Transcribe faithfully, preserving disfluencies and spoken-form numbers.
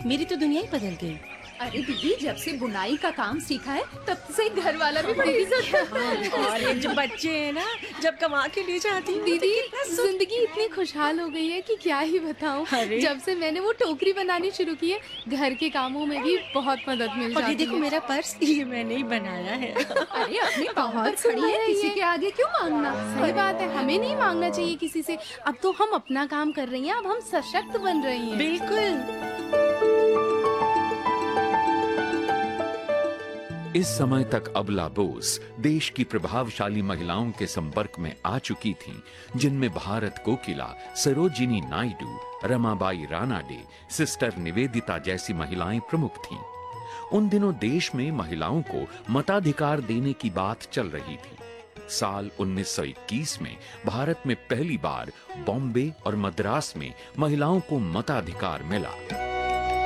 मेरी तो दुनिया ही बदल गई। अरे दीदी, जब से बुनाई का काम सीखा है तब से घर वाला भी बड़ी इज्जत। और ये जो बच्चे हैं ना, जब कमा के ले जाती हूँ दीदी, जिंदगी इतनी खुशहाल हो गई है कि क्या ही बताऊं। अरे। जब से मैंने वो टोकरी बनानी शुरू की है, घर के कामों में भी बहुत मदद मिल और ये जाती देखो है। मेरा पर्स, ये मैंने ही बनाया है। अरे अपने पाँव पर बहुत खड़ी सुंदर है, है किसी ये। के आगे क्यों मांगना। सही बात है, हमें नहीं मांगना चाहिए किसी से। अब तो हम अपना काम कर रही हैं, अब हम सशक्त बन रही हैं। बिल्कुल। इस समय तक अबला बोस देश की प्रभावशाली महिलाओं के संपर्क में आ चुकी थीं, जिनमें भारत कोकिला, सरोजिनी नायडू, रमाबाई रानाडे, सिस्टर निवेदिता जैसी महिलाएं प्रमुख थीं। उन दिनों देश में महिलाओं को मताधिकार देने की बात चल रही थी। साल उन्नीस सौ इक्कीस में भारत में पहली बार बॉम्बे और मद्रास में महिलाओं को मताधिकार मिला।